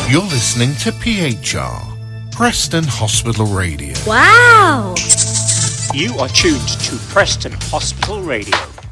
You're listening to PHR, Preston Hospital Radio. Wow! You are tuned to Preston Hospital Radio.